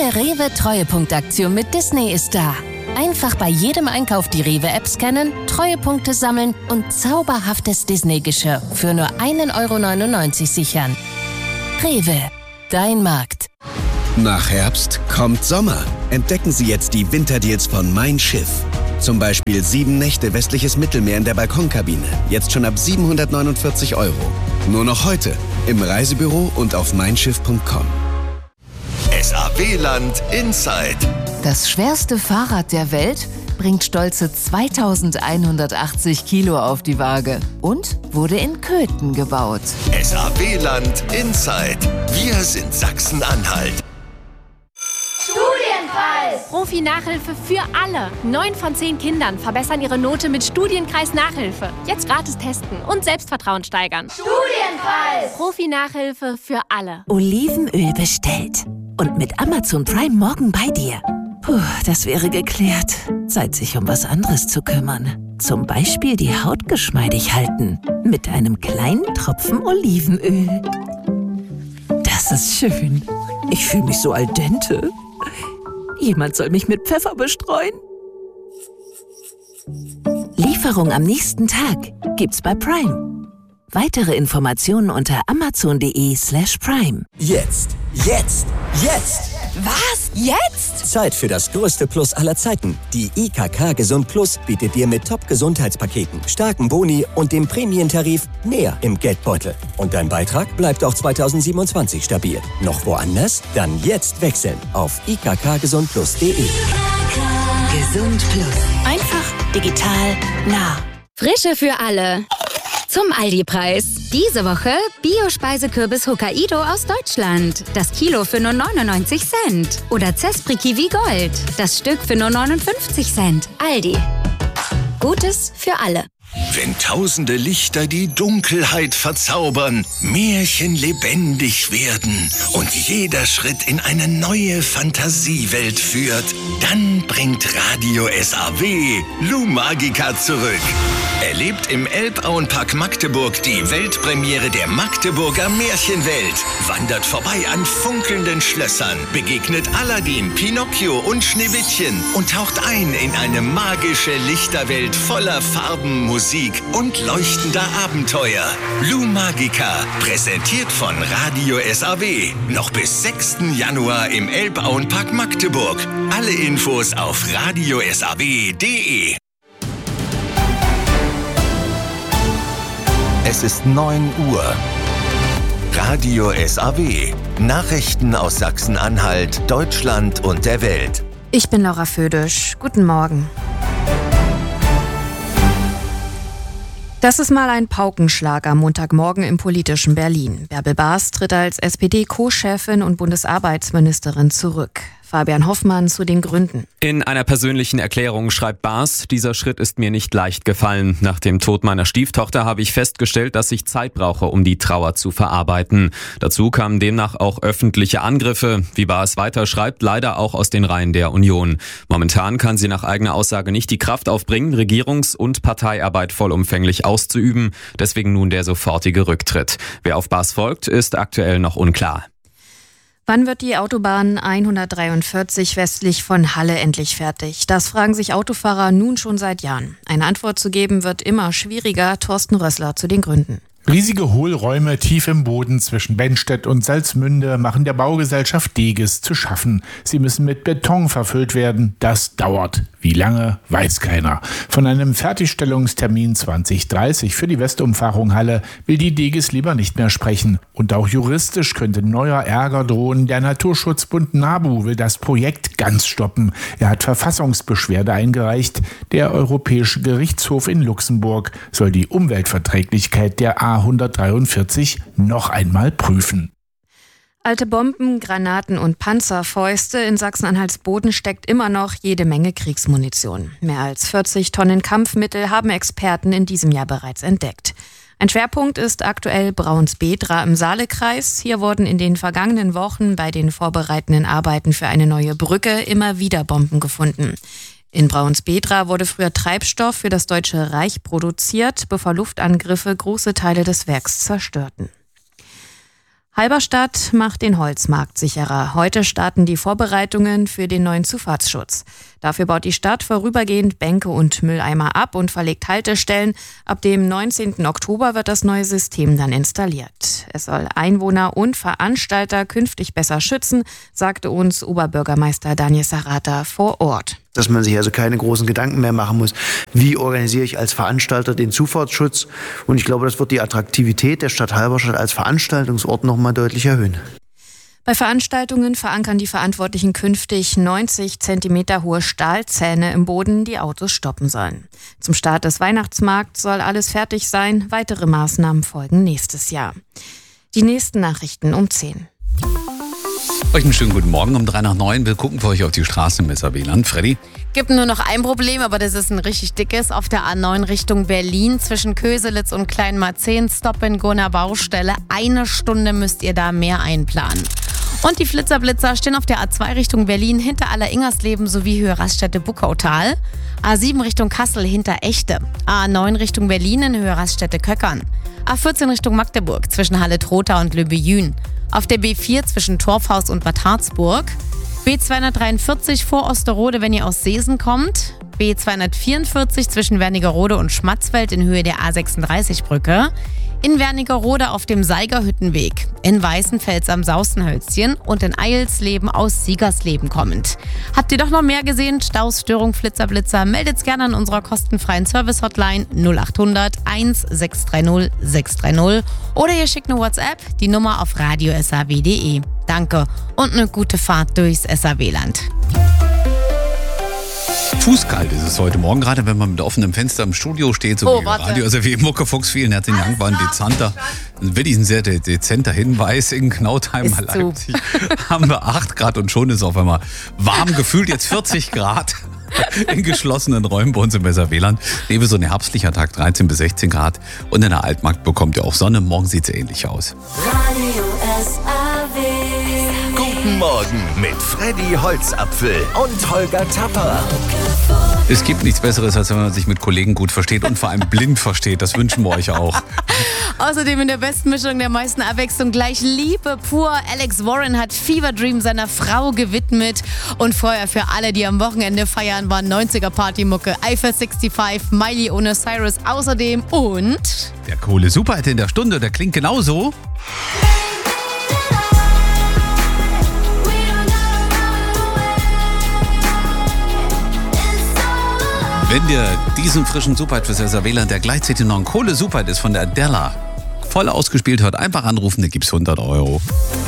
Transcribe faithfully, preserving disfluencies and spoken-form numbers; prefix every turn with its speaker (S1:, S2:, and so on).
S1: neue Rewe-Treuepunktaktion mit Disney ist da. Einfach bei jedem Einkauf die Rewe-App scannen, Treuepunkte sammeln und zauberhaftes Disney-Geschirr für nur ein Euro neunundneunzig sichern. Rewe, dein Markt.
S2: Nach Herbst kommt Sommer. Entdecken Sie jetzt die Winterdeals von Mein Schiff. Zum Beispiel sieben Nächte westliches Mittelmeer in der Balkonkabine. Jetzt schon ab siebenhundertneunundvierzig Euro. Nur noch heute im Reisebüro und auf mein schiff punkt com.
S3: S A W-Land Inside.
S4: Das schwerste Fahrrad der Welt bringt stolze zweitausendeinhundertachtzig Kilo auf die Waage und wurde in Köthen gebaut.
S3: S A W-Land Inside. Wir sind Sachsen-Anhalt.
S5: Studienkreis! Profi-Nachhilfe für alle. Neun von zehn Kindern verbessern ihre Note mit Studienkreis-Nachhilfe. Jetzt gratis testen und Selbstvertrauen steigern. Studienkreis! Profi-Nachhilfe für alle.
S6: Olivenöl bestellt. Und mit Amazon Prime morgen bei dir. Puh, das wäre geklärt. Zeit, sich um was anderes zu kümmern. Zum Beispiel die Haut geschmeidig halten. Mit einem kleinen Tropfen Olivenöl. Das ist schön. Ich fühle mich so al dente. Jemand soll mich mit Pfeffer bestreuen. Lieferung am nächsten Tag gibt's bei Prime. Weitere Informationen unter amazon.de slash prime.
S7: Jetzt, jetzt, jetzt!
S6: Was? Jetzt?
S7: Zeit für das größte Plus aller Zeiten. Die I K K Gesund Plus bietet dir mit Top-Gesundheitspaketen, starken Boni und dem Prämientarif mehr im Geldbeutel. Und dein Beitrag bleibt auch zweitausendsiebenundzwanzig stabil. Noch woanders? Dann jetzt wechseln auf i k k gesund plus punkt d e.
S6: Gesund Plus. Einfach, digital, nah.
S8: Frische für alle. Zum Aldi-Preis. Diese Woche Bio-Speisekürbis Hokkaido aus Deutschland. Das Kilo für nur neunundneunzig Cent. Oder Zespri Kiwi Gold. Das Stück für nur neunundfünfzig Cent. Aldi. Gutes für alle.
S3: Wenn tausende Lichter die Dunkelheit verzaubern, Märchen lebendig werden und jeder Schritt in eine neue Fantasiewelt führt, dann bringt Radio S A W Lou Magica zurück. Erlebt im Elbauenpark Magdeburg die Weltpremiere der Magdeburger Märchenwelt. Wandert vorbei an funkelnden Schlössern, begegnet Aladdin, Pinocchio und Schneewittchen und taucht ein in eine magische Lichterwelt voller Farben, Musik und leuchtender Abenteuer. Lou Magica, präsentiert von Radio S A W. Noch bis sechsten Januar im Elbauenpark Magdeburg. Alle Infos auf radio s a w punkt d e. Es ist neun Uhr. Radio S A W. Nachrichten aus Sachsen-Anhalt, Deutschland und der Welt.
S9: Ich bin Laura Födisch. Guten Morgen. Das ist mal ein Paukenschlag am Montagmorgen im politischen Berlin. Bärbel Baas tritt als S P D-Co-Chefin und Bundesarbeitsministerin zurück. Fabian Hoffmann zu den Gründen.
S10: In einer persönlichen Erklärung schreibt Baas, dieser Schritt ist mir nicht leicht gefallen. Nach dem Tod meiner Stieftochter habe ich festgestellt, dass ich Zeit brauche, um die Trauer zu verarbeiten. Dazu kamen demnach auch öffentliche Angriffe, wie Baas weiter schreibt, leider auch aus den Reihen der Union. Momentan kann sie nach eigener Aussage nicht die Kraft aufbringen, Regierungs- und Parteiarbeit vollumfänglich auszuüben. Deswegen nun der sofortige Rücktritt. Wer auf Baas folgt, ist aktuell noch unklar.
S9: Wann wird die Autobahn hundertdreiundvierzig westlich von Halle endlich fertig? Das fragen sich Autofahrer nun schon seit Jahren. Eine Antwort zu geben wird immer schwieriger. Thorsten Rössler zu den Gründen.
S11: Riesige Hohlräume tief im Boden zwischen Bennstedt und Salzmünde machen der Baugesellschaft Deges zu schaffen. Sie müssen mit Beton verfüllt werden. Das dauert. Wie lange, weiß keiner. Von einem Fertigstellungstermin zwanzig dreißig für die Westumfahrung Halle will die Deges lieber nicht mehr sprechen. Und auch juristisch könnte neuer Ärger drohen. Der Naturschutzbund NABU will das Projekt ganz stoppen. Er hat Verfassungsbeschwerde eingereicht. Der Europäische Gerichtshof in Luxemburg soll die Umweltverträglichkeit der A hundertdreiundvierzig noch einmal prüfen.
S9: Alte Bomben, Granaten und Panzerfäuste. In Sachsen-Anhalts Boden steckt immer noch jede Menge Kriegsmunition. Mehr als vierzig Tonnen Kampfmittel haben Experten in diesem Jahr bereits entdeckt. Ein Schwerpunkt ist aktuell Braunsbedra im Saalekreis. Hier wurden in den vergangenen Wochen bei den vorbereitenden Arbeiten für eine neue Brücke immer wieder Bomben gefunden. In Braunsbedra wurde früher Treibstoff für das Deutsche Reich produziert, bevor Luftangriffe große Teile des Werks zerstörten. Halberstadt macht den Holzmarkt sicherer. Heute starten die Vorbereitungen für den neuen Zufahrtsschutz. Dafür baut die Stadt vorübergehend Bänke und Mülleimer ab und verlegt Haltestellen. Ab dem neunzehnten Oktober wird das neue System dann installiert. Es soll Einwohner und Veranstalter künftig besser schützen, sagte uns Oberbürgermeister Daniel Sarata vor Ort.
S12: Dass man sich also keine großen Gedanken mehr machen muss, wie organisiere ich als Veranstalter den Zufahrtsschutz. Und ich glaube, das wird die Attraktivität der Stadt Halberstadt als Veranstaltungsort noch mal deutlich erhöhen.
S9: Bei Veranstaltungen verankern die Verantwortlichen künftig neunzig Zentimeter hohe Stahlzähne im Boden, die Autos stoppen sollen. Zum Start des Weihnachtsmarkts soll alles fertig sein. Weitere Maßnahmen folgen nächstes Jahr. Die nächsten Nachrichten um zehn.
S13: Euch einen schönen guten Morgen um drei nach neun. Wir gucken für euch auf die Straßen im S A W-Land. Freddy?
S14: Gibt nur noch ein Problem, aber das ist ein richtig dickes. Auf der A neun Richtung Berlin zwischen Köselitz und Kleinmarzehn, Stop-and-Go einer Baustelle. Eine Stunde müsst ihr da mehr einplanen. Und die Flitzerblitzer stehen auf der A zwei Richtung Berlin hinter Aller-Ingersleben sowie Höhe Raststätte Buckautal. A sieben Richtung Kassel hinter Echte. A neun Richtung Berlin in Höhe Raststätte Köckern. A vierzehn Richtung Magdeburg zwischen Halle-Trotha und Löbejün. Auf der B vier zwischen Torfhaus und Bad Harzburg. B zweihundertdreiundvierzig vor Osterode, wenn ihr aus Seesen kommt. B zweihundertvierundvierzig zwischen Wernigerode und Schmatzfeld in Höhe der A sechsunddreißig-Brücke. In Wernigerode auf dem Seigerhüttenweg, in Weißenfels am Saustenhölzchen und in Eilsleben aus Siegersleben kommend. Habt ihr doch noch mehr gesehen? Staus, Störung, Flitzer, Blitzer? Meldet's gerne an unserer kostenfreien Service-Hotline null acht hundert eins sechs drei null sechs drei null oder ihr schickt eine WhatsApp, die Nummer auf radio punkt s a w punkt d e. Danke und eine gute Fahrt durchs S A W-Land.
S13: Fußkalt ist es heute Morgen, gerade wenn man mit offenem Fenster im Studio steht, so
S14: oh,
S13: wie
S14: warte.
S13: Radio. Also wie Muckefuchs, vielen herzlichen Dank, war ein dezenter, wirklich ein sehr de- dezenter Hinweis. In Knautheimer Leipzig haben wir acht Grad und schon ist auf einmal warm gefühlt, jetzt vierzig Grad in geschlossenen Räumen bei uns im S A W-Land. Neben so ein herbstlicher Tag, dreizehn bis sechzehn Grad und in der Altmarkt bekommt ihr auch Sonne. Morgen sieht es ähnlich aus.
S15: Radio S A W.
S3: Guten Morgen mit Freddy Holzapfel und Holger Tapper.
S13: Es gibt nichts Besseres, als wenn man sich mit Kollegen gut versteht und vor allem blind versteht. Das wünschen wir euch auch.
S14: Außerdem in der besten Mischung der meisten Abwechslung gleich Liebe pur. Alex Warren hat Fever Dream seiner Frau gewidmet. Und vorher für alle, die am Wochenende feiern, war neunziger Partymucke, Eiffel fünfundsechzig, Miley ohne Cyrus außerdem und...
S13: Der coole Superhit in der Stunde, der klingt genauso. Wenn dir diesen frischen Superhit fürs S A W-Land, der gleichzeitig noch ein Kohle-Superhit ist von der Adela, voll ausgespielt hört, einfach anrufen, da gibt's hundert Euro.